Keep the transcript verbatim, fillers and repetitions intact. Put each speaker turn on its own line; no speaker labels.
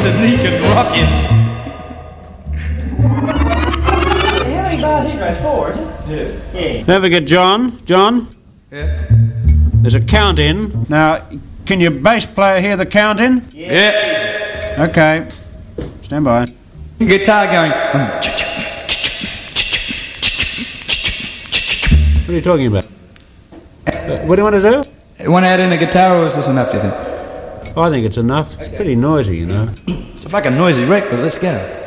Tonican rocket.
How many bars he drives? Four, is it? Yeah. Yeah.
Don't forget John. John?
Yeah?
There's a count in. Now, can your bass player hear the count in?
Yeah.
Okay. Stand by.
Guitar going. Um,
What are you talking about? Uh, what do you want to do?
Want to add in a guitar, or is this enough, do you think?
I think it's enough. It's pretty noisy, you know.
It's a fucking noisy record. Let's go.